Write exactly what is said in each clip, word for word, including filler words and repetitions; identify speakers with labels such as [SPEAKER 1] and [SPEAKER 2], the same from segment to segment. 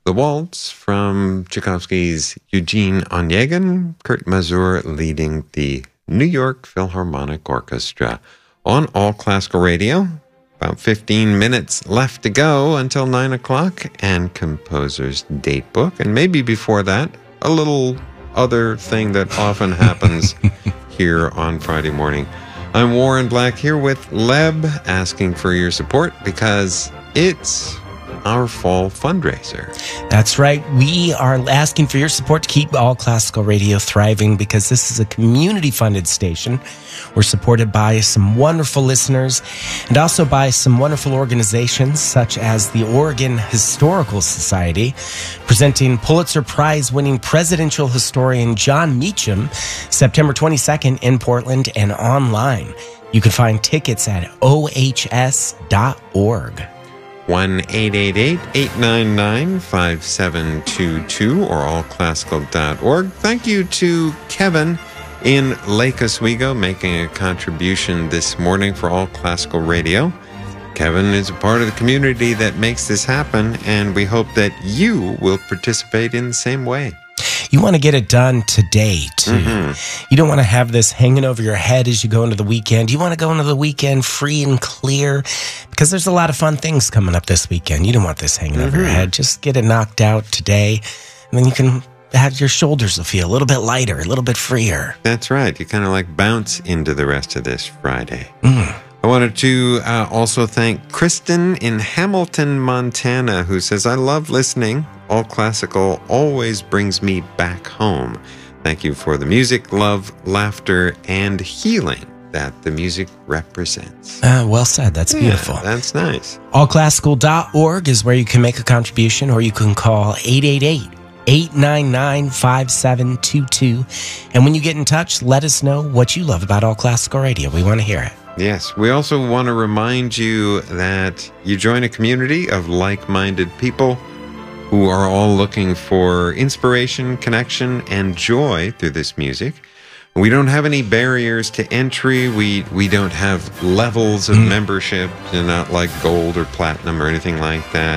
[SPEAKER 1] The Waltz from Tchaikovsky's Eugene Onegin, Kurt Mazur leading the New York Philharmonic Orchestra on All Classical Radio. About fifteen minutes left to go until nine o'clock and composer's date book. And maybe before that, a little other thing that often happens here on Friday morning. I'm Warren Black here with Leb, asking for your support because it's our fall fundraiser.
[SPEAKER 2] That's right. We are asking for your support to keep All Classical Radio thriving because this is a community-funded station. We're supported by some wonderful listeners and also by some wonderful organizations such as the Oregon Historical Society, presenting Pulitzer Prize-winning presidential historian John Meacham September twenty-second in Portland and online. You can find tickets at O H S dot org.
[SPEAKER 1] one eight eight eight, eight nine nine, five seven two two or all classical dot org. Thank you to Kevin in Lake Oswego making a contribution this morning for All Classical Radio. Kevin is a part of the community that makes this happen, and we hope that you will participate in the same way.
[SPEAKER 2] You want to get it done today, too. Mm-hmm. You don't want to have this hanging over your head as you go into the weekend. You want to go into the weekend free and clear because there's a lot of fun things coming up this weekend. You don't want this hanging mm-hmm. over your head. Just get it knocked out today, and then you can have your shoulders will feel a little bit lighter, a little bit freer.
[SPEAKER 1] That's right. You kind of like bounce into the rest of this Friday. Mm. I wanted to uh, also thank Kristen in Hamilton, Montana, who says, I love listening. All Classical always brings me back home. Thank you for the music, love, laughter, and healing that the music represents.
[SPEAKER 2] Uh, well said. That's
[SPEAKER 1] yeah,
[SPEAKER 2] beautiful.
[SPEAKER 1] That's nice.
[SPEAKER 2] all classical dot org is where you can make a contribution, or you can call eight eight eight, eight nine nine, five seven two two. And when you get in touch, let us know what you love about All Classical Radio. We want to hear it.
[SPEAKER 1] Yes, we also want to remind you that you join a community of like-minded people who are all looking for inspiration, connection, and joy through this music. We don't have any barriers to entry. We we don't have levels of mm. membership, and not like gold or platinum or anything like that.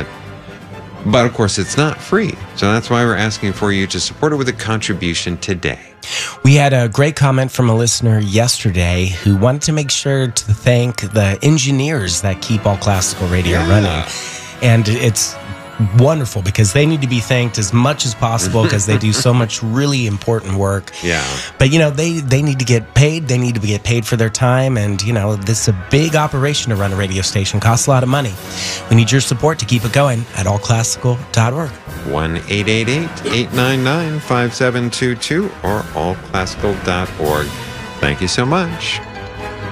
[SPEAKER 1] But of course, it's not free. So that's why we're asking for you to support it with a contribution today.
[SPEAKER 2] We had a great comment from a listener yesterday who wanted to make sure to thank the engineers that keep All Classical Radio yeah. running. And it's wonderful because they need to be thanked as much as possible because they do so much really important work.
[SPEAKER 1] Yeah.
[SPEAKER 2] But, you know, they, they need to get paid. They need to get paid for their time. And, you know, this is a big operation to run a radio station. It costs a lot of money. We need your support to keep it going at all classical dot org.
[SPEAKER 1] one eight eight eight, eight nine nine, five seven two two or all classical dot org. Thank you so much.